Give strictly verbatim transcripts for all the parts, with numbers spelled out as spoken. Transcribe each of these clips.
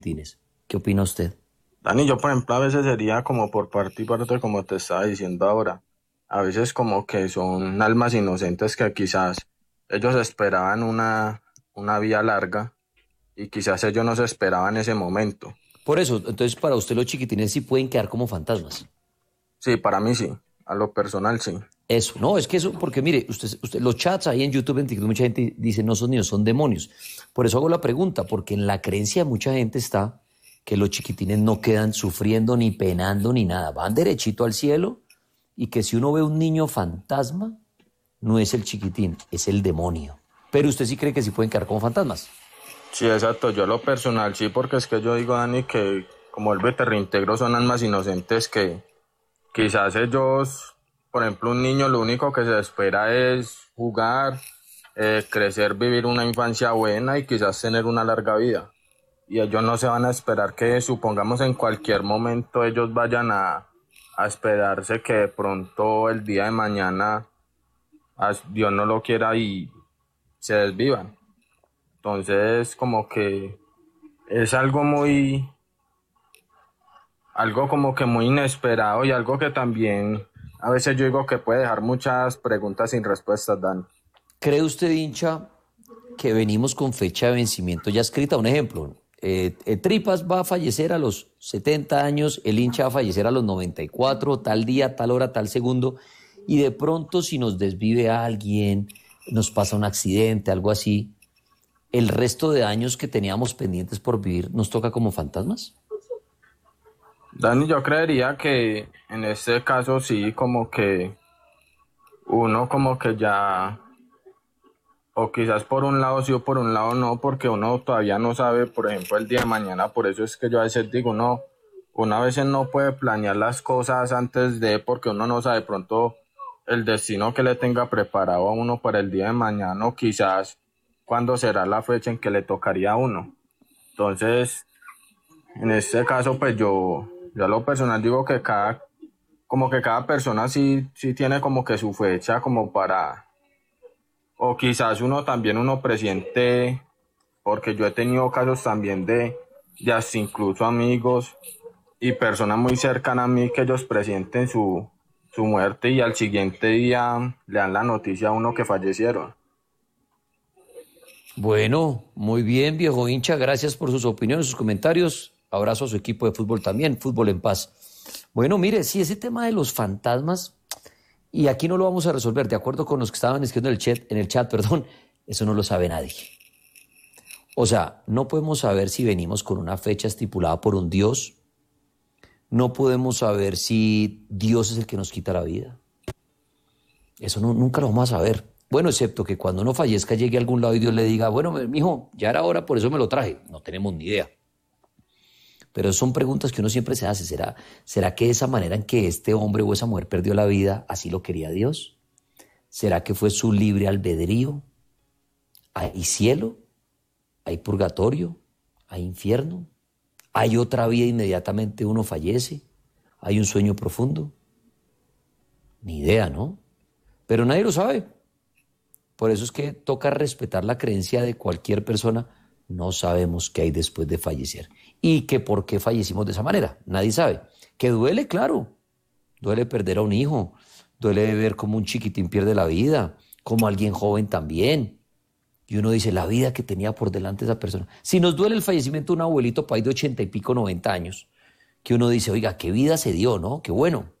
chiquitines. ¿Qué opina usted? Dani, yo por ejemplo a veces sería como por parte y parte como te estaba diciendo ahora. A veces como que son almas inocentes que quizás ellos esperaban una, una vía larga y quizás ellos no se esperaban ese momento. Por eso, entonces para usted los chiquitines sí pueden quedar como fantasmas. Sí, para mí sí, a lo personal sí. Eso, no, es que eso, porque mire, usted, usted, los chats ahí en YouTube, en TikTok, mucha gente dice no son niños, son demonios. Por eso hago la pregunta, porque en la creencia de mucha gente está que los chiquitines no quedan sufriendo ni penando ni nada, van derechito al cielo y que si uno ve un niño fantasma, no es el chiquitín, es el demonio. Pero usted sí cree que sí pueden quedar como fantasmas. Sí, exacto, yo a lo personal sí, porque es que yo digo, Dani, que como el te reintegro son almas inocentes que quizás ellos, por ejemplo, un niño lo único que se espera es jugar, eh, crecer, vivir una infancia buena y quizás tener una larga vida. Y ellos no se van a esperar que, supongamos, en cualquier momento ellos vayan a, a esperarse que de pronto el día de mañana as- Dios no lo quiera y se desvivan. Entonces, como que es algo muy, algo como que muy inesperado y algo que también a veces yo digo que puede dejar muchas preguntas sin respuestas, Dan. ¿Cree usted, hincha, que venimos con fecha de vencimiento ya escrita? Un ejemplo, eh, eh, Tripas va a fallecer a los setenta años, el hincha va a fallecer a los noventa y cuatro, tal día, tal hora, tal segundo, y de pronto si nos desvive alguien, nos pasa un accidente, algo así, el resto de años que teníamos pendientes por vivir nos toca como fantasmas. Dani, yo creería que en este caso sí, como que uno como que ya, o quizás por un lado sí o por un lado no, porque uno todavía no sabe, por ejemplo, el día de mañana, por eso es que yo a veces digo, no, uno a veces no puede planear las cosas antes de, porque uno no sabe de pronto el destino que le tenga preparado a uno para el día de mañana, o quizás cuándo será la fecha en que le tocaría a uno. Entonces, en este caso, pues yo, yo a lo personal digo que cada, como que cada persona sí, sí tiene como que su fecha como para, o quizás uno también uno presiente, porque yo he tenido casos también de, de hasta incluso amigos y personas muy cercanas a mí que ellos presienten su, su muerte y al siguiente día le dan la noticia a uno que fallecieron. Bueno, muy bien, viejo hincha, gracias por sus opiniones, sus comentarios. Abrazo a su equipo de fútbol también, Fútbol en Paz. Bueno, mire, sí, ese tema de los fantasmas, y aquí no lo vamos a resolver, de acuerdo con los que estaban escribiendo en el chat, en el chat, perdón, eso no lo sabe nadie. O sea, no podemos saber si venimos con una fecha estipulada por un Dios, no podemos saber si Dios es el que nos quita la vida. Eso no, nunca lo vamos a saber. Bueno, excepto que cuando uno fallezca llegue a algún lado y Dios le diga, bueno, mijo, ya era hora, por eso me lo traje. No tenemos ni idea. Pero son preguntas que uno siempre se hace. ¿Será, será que esa manera en que este hombre o esa mujer perdió la vida, así lo quería Dios? ¿Será que fue su libre albedrío? ¿Hay cielo? ¿Hay purgatorio? ¿Hay infierno? ¿Hay otra vida inmediatamente uno fallece? ¿Hay un sueño profundo? Ni idea, ¿no? Pero nadie lo sabe. Por eso es que toca respetar la creencia de cualquier persona. No sabemos qué hay después de fallecer. Y que por qué fallecimos de esa manera. Nadie sabe. Que duele, claro. Duele perder a un hijo. Duele ver cómo un chiquitín pierde la vida. Como alguien joven también. Y uno dice, la vida que tenía por delante esa persona. Si nos duele el fallecimiento de un abuelito por ahí de ochenta y pico, noventa años, que uno dice, oiga, qué vida se dio, ¿no? Qué bueno.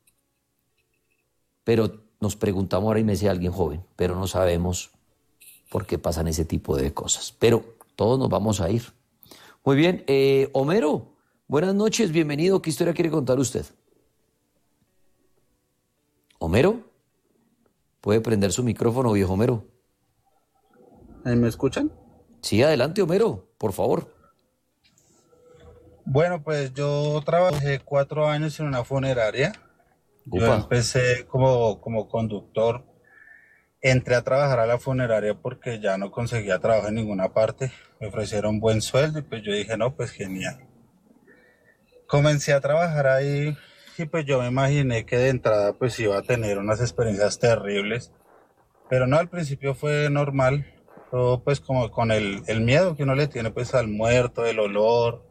Pero nos preguntamos ahora y me dice alguien joven, pero no sabemos por qué pasan ese tipo de cosas. Pero todos nos vamos a ir. Muy bien, eh, Homero, buenas noches, bienvenido. ¿Qué historia quiere contar usted? Homero, ¿puede prender su micrófono, viejo Homero? ¿Eh, ¿Me escuchan? Sí, adelante, Homero, por favor. Bueno, pues yo trabajé cuatro años en una funeraria. Yo Upa, empecé como, como conductor. Entré a trabajar a la funeraria porque ya no conseguía trabajo en ninguna parte. Me ofrecieron buen sueldo y pues yo dije, no, pues genial. Comencé a trabajar ahí y pues yo me imaginé que de entrada pues iba a tener unas experiencias terribles. Pero no, al principio fue normal. Todo pues como con el, el miedo que uno le tiene pues al muerto, el olor,